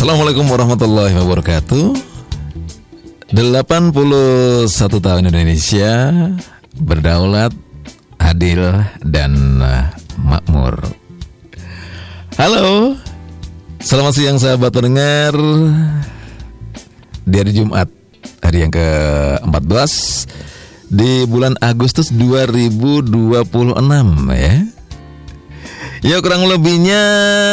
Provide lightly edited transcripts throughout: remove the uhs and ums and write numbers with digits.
Assalamualaikum warahmatullahi wabarakatuh. 81 tahun Indonesia berdaulat, adil, dan makmur. Halo, selamat siang sahabat pendengar. Di hari Jumat, hari yang ke-14 di bulan Agustus 2026 ya. Ya kurang lebihnya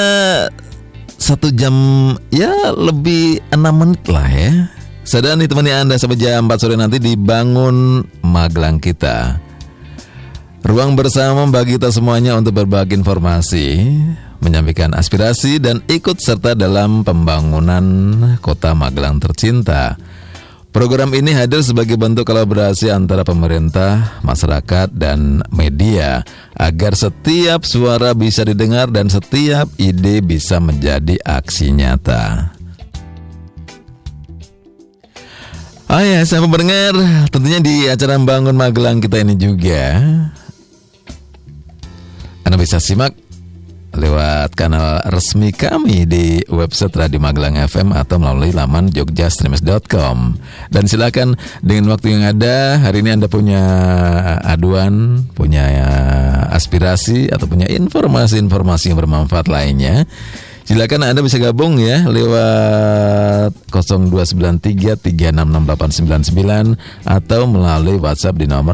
1 jam ya lebih 6 menit lah ya. Saya dan ditemani Anda sampai jam 4 sore nanti di Bangun Magelang kita. Ruang bersama bagi kita semuanya untuk berbagi informasi, menyampaikan aspirasi dan ikut serta dalam pembangunan Kota Magelang tercinta. Program ini hadir sebagai bentuk kolaborasi antara pemerintah, masyarakat, dan media agar setiap suara bisa didengar dan setiap ide bisa menjadi aksi nyata. Oh ya, sahabat pendengar, tentunya di acara Bangun Magelang kita ini juga Anda bisa simak lewat kanal resmi kami di website Radio Magelang FM atau melalui laman jogjastreams.com. Dan silakan dengan waktu yang ada, hari ini Anda punya aduan, punya aspirasi atau punya informasi-informasi yang bermanfaat lainnya, silakan Anda bisa gabung ya lewat 0293366899 atau melalui WhatsApp di nomor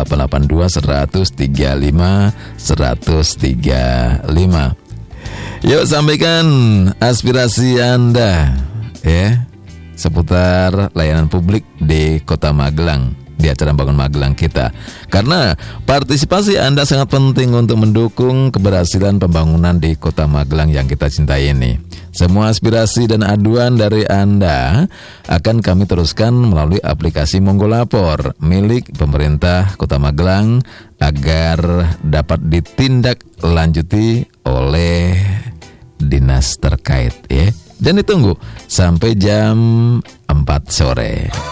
0882-135-135. Yuk sampaikan aspirasi Anda ya seputar layanan publik di Kota Magelang di acara Bangun Magelang kita. Karena partisipasi Anda sangat penting untuk mendukung keberhasilan pembangunan di Kota Magelang yang kita cintai ini. Semua aspirasi dan aduan dari Anda akan kami teruskan melalui aplikasi Monggo Lapor milik pemerintah Kota Magelang agar dapat ditindaklanjuti oleh dinas terkait ya. Dan ditunggu sampai jam 4 sore.